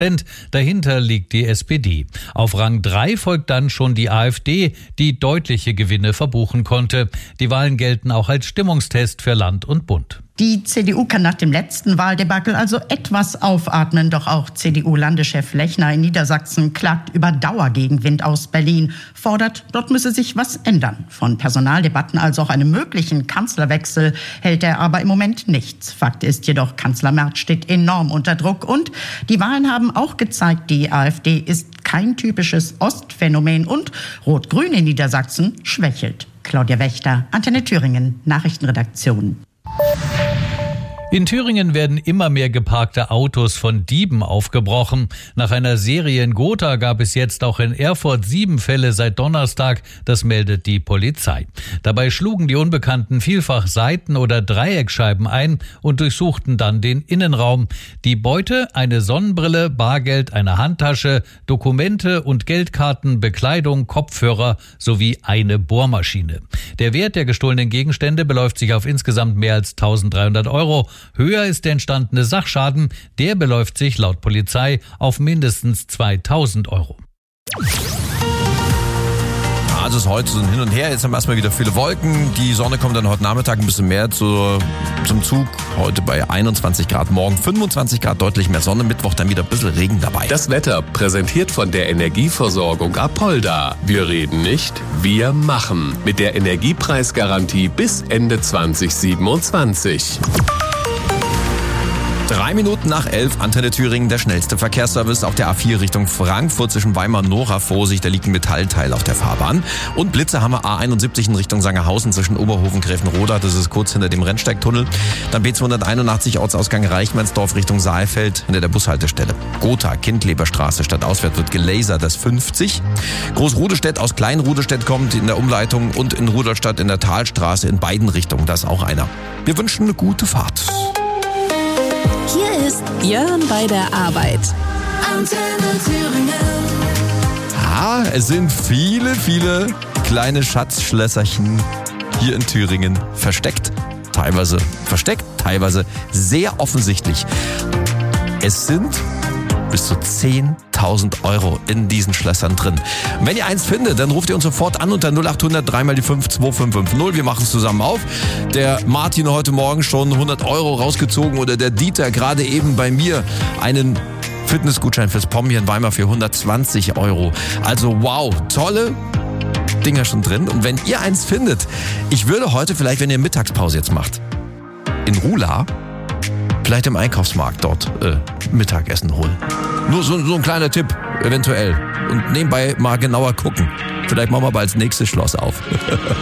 Dahinter liegt die SPD. Auf Rang 3 folgt dann schon die AfD, die deutliche Gewinne verbuchen konnte. Die Wahlen gelten auch als Stimmungstest für Land und Bund. Die CDU kann nach dem letzten Wahldebakel also etwas aufatmen. Doch auch CDU-Landeschef Lechner in Niedersachsen klagt über Dauergegenwind aus Berlin, fordert, dort müsse sich was ändern. Von Personaldebatten als auch einem möglichen Kanzlerwechsel hält er aber im Moment nichts. Fakt ist jedoch, Kanzler Merz steht enorm unter Druck. Und die Wahlen haben auch gezeigt, die AfD ist kein typisches Ostphänomen und Rot-Grün in Niedersachsen schwächelt. Claudia Wächter, Antenne Thüringen, Nachrichtenredaktion. In Thüringen werden immer mehr geparkte Autos von Dieben aufgebrochen. Nach einer Serie in Gotha gab es jetzt auch in Erfurt 7 Fälle seit Donnerstag. Das meldet die Polizei. Dabei schlugen die Unbekannten vielfach Seiten- oder Dreieckscheiben ein und durchsuchten dann den Innenraum. Die Beute: eine Sonnenbrille, Bargeld, eine Handtasche, Dokumente und Geldkarten, Bekleidung, Kopfhörer sowie eine Bohrmaschine. Der Wert der gestohlenen Gegenstände beläuft sich auf insgesamt mehr als 1.300 €. Höher ist der entstandene Sachschaden. Der beläuft sich laut Polizei auf mindestens 2.000 €. Also es ist heute so ein Hin und Her. Jetzt haben wir erstmal wieder viele Wolken. Die Sonne kommt dann heute Nachmittag ein bisschen mehr zum Zug. Heute bei 21 Grad, morgen 25 Grad, deutlich mehr Sonne. Mittwoch dann wieder ein bisschen Regen dabei. Das Wetter präsentiert von der Energieversorgung Apolda. Wir reden nicht, wir machen. Mit der Energiepreisgarantie bis Ende 2027. 3 Minuten nach 11, Antenne Thüringen, der schnellste Verkehrsservice auf der A4 Richtung Frankfurt zwischen Weimar und Nora. Vorsicht, da liegt ein Metallteil auf der Fahrbahn. Und Blitze haben wir A71 in Richtung Sangerhausen zwischen Oberhofen und Gräfenroda. Das ist kurz hinter dem Rennsteigtunnel. Dann B281 Ortsausgang Reichmannsdorf Richtung Saalfeld hinter der Bushaltestelle. Gotha, Kindleberstraße, stadtauswärts wird gelasert, das 50. Großrudestedt aus Kleinrudestedt kommt in der Umleitung und in Rudolstadt in der Talstraße in beiden Richtungen. Das ist auch einer. Wir wünschen eine gute Fahrt. Hier ist Jörn bei der Arbeit. Antenne Thüringen. Es sind viele, viele kleine Schatzschlösserchen hier in Thüringen versteckt. Teilweise versteckt, teilweise sehr offensichtlich. Es sind bis zu 10.000 € in diesen Schlössern drin. Und wenn ihr eins findet, dann ruft ihr uns sofort an unter 0800 3 mal die 5 2550. Wir machen es zusammen auf. Der Martin heute Morgen schon 100 € rausgezogen oder der Dieter gerade eben bei mir einen Fitnessgutschein fürs Pommi in Weimar für 120 €. Also wow, tolle Dinger schon drin. Und wenn ihr eins findet, ich würde heute vielleicht, wenn ihr Mittagspause jetzt macht, in Rula vielleicht im Einkaufsmarkt dort Mittagessen holen. Nur so ein kleiner Tipp, eventuell. Und nebenbei mal genauer gucken. Vielleicht machen wir bald das nächste Schloss auf.